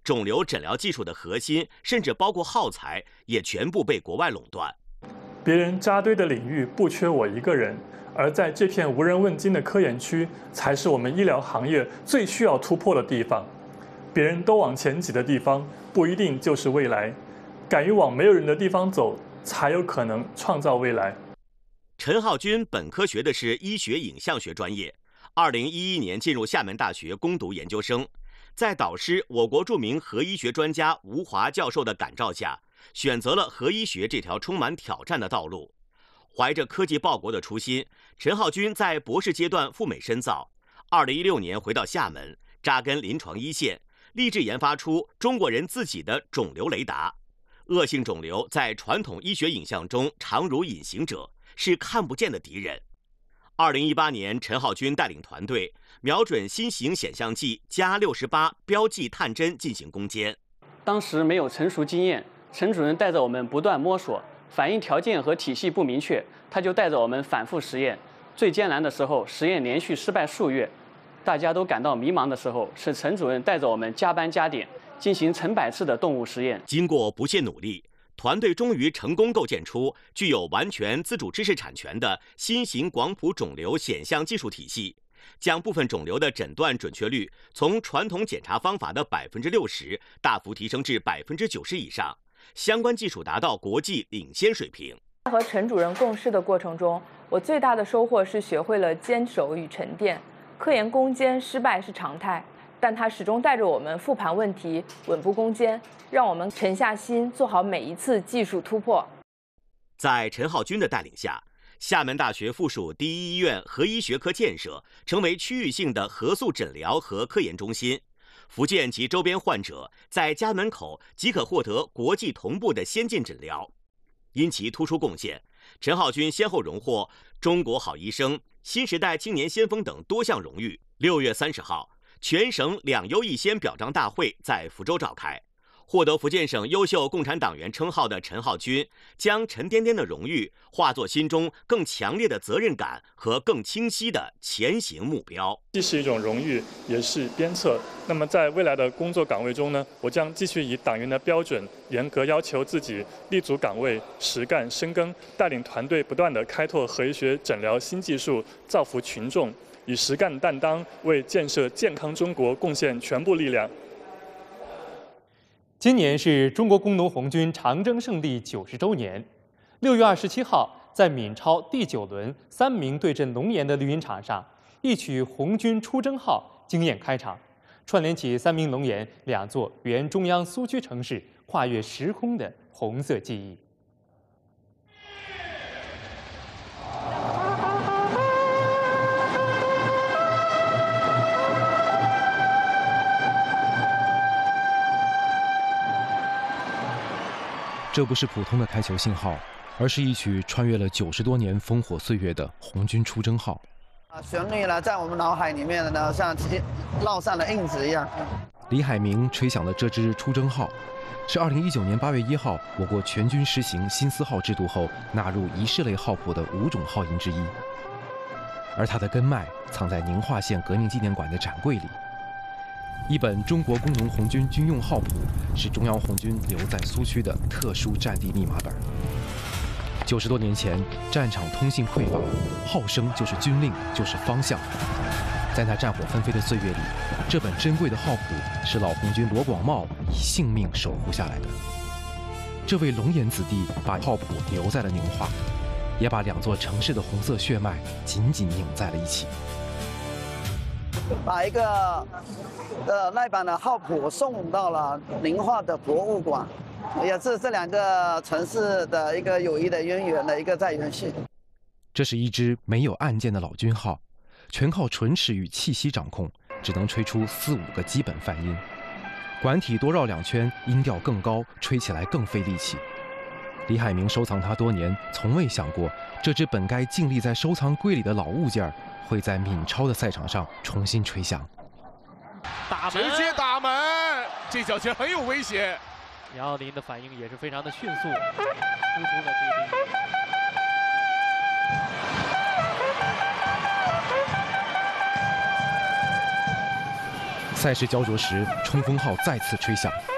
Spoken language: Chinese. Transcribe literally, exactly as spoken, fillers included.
肿瘤诊疗技术的核心，甚至包括耗材，也全部被国外垄断。 别人扎堆的领域不缺我一个人，而在这片无人问津的科研区，才是我们医疗行业最需要突破的地方。别人都往前挤的地方，不一定就是未来。敢于往没有人的地方走，才有可能创造未来。 陈浩军本科学的是医学影像学专业，二零一一年进入厦门大学攻读研究生，在导师我国著名核医学专家吴华教授的感召下，选择了核医学这条充满挑战的道路。怀着科技报国的初心，陈浩军在博士阶段赴美深造，二零一六年回到厦门，扎根临床一线，立志研发出中国人自己的肿瘤雷达。恶性肿瘤在传统医学影像中常如隐形者，是看不见的敌人。二零一八年，陈浩军带领团队瞄准新型显像剂加六十八标记探针进行攻坚。 当时没有成熟经验，陈主任带着我们不断摸索，反应条件和体系不明确，他就带着我们反复实验。最艰难的时候，实验连续失败数月，大家都感到迷茫的时候，是陈主任带着我们加班加点，进行成百次的动物实验。 经过不懈努力，团队终于成功构建出具有完全自主知识产权的新型广谱肿瘤显像技术体系，将部分肿瘤的诊断准确率从传统检查方法的百分之六十大幅提升至百分之九十以上，相关技术达到国际领先水平。 和陈主任共事的过程中，我最大的收获是学会了坚守与沉淀。科研攻坚失败是常态，但他始终带着我们复盘问题，稳步攻坚，让我们沉下心做好每一次技术突破。 在陈浩军的带领下，厦门大学附属第一医院核医学科建设成为区域性的核素诊疗和科研中心。福建及周边患者在家门口即可获得国际同步的先进诊疗。因其突出贡献，陈浩军先后荣获中国好医生、新时代青年先锋等多项荣誉。六月三十号，全省两优一先表彰大会在福州召开。获得福建省优秀共产党员称号的陈浩军，将沉甸甸的荣誉化作心中更强烈的责任感和更清晰的前行目标。 既是一种荣誉，也是鞭策。那么在未来的工作岗位中呢，我将继续以党员的标准，严格要求自己，立足岗位，实干深耕，带领团队不断地开拓核医学诊疗新技术，造福群众，以实干担当为建设健康中国贡献全部力量。 今年是中国工农红军长征胜利九十周年。六月二十七号，在闽超第九轮三名对阵龙岩的绿茵场上，一曲《红军出征号》惊艳开场，串联起三名龙岩两座原中央苏区城市跨越时空的红色记忆。 这不是普通的开球信号，而是一曲穿越了九十多年烽火岁月的红军出征号。 啊，旋律呢，在我们脑海里面呢，像烙上了印子一样。 李海明吹响了这支出征号，是二零一九年八月一号，我国全军实行新四号制度后纳入仪式类号谱的五种号音之一。而它的根脉藏在宁化县革命纪念馆的展柜里。一本《中国工农红军军用号谱》是中央红军留在苏区的特殊战地密码本。九十多年前，战场通信匮乏，号声就是军令，就是方向。在那战火纷飞的岁月里，这本珍贵的号谱是老红军罗广茂以性命守护下来的。这位龙岩子弟把号谱留在了宁化，也把两座城市的红色血脉紧紧拧在了一起。 把一个呃那版的号谱送到了宁化的博物馆，也是这两个城市的一个友谊的渊源的一个再延续。 这是一支没有按键的老军号，全靠唇齿与气息掌控，只能吹出四五个基本泛音。管体多绕两圈，音调更高，吹起来更费力气。李海明收藏它多年，从未想过这支本该静立在收藏柜里的老物件会在闽超的赛场上重新吹响。 打门，直接打门，这脚球很有威胁。 杨奥林的反应也是非常的迅速，突出了这个。 赛事焦灼时，冲锋号再次吹响。